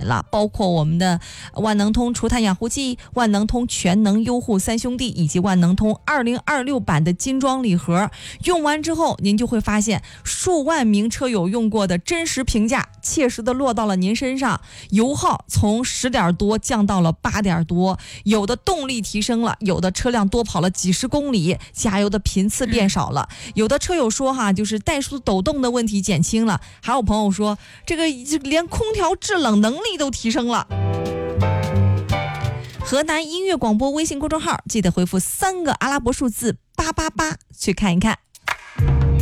了，包括我们的万能通除碳养护剂、万能通全能优护三兄弟以及万能通2026版的精装礼盒。用完之后您就会发现数万名车友用过的真实评价切实的落到了您身上，油耗从10点多降到了8点多，有的动力提升了，有的车辆多跑了几十公里，加油的频次变少了，有的车友说就是怠速抖动的问题减轻了，还有朋友说这个连空调制冷能力都提升了。河南音乐广播微信公众号记得回复3个阿拉伯数字888去看一看。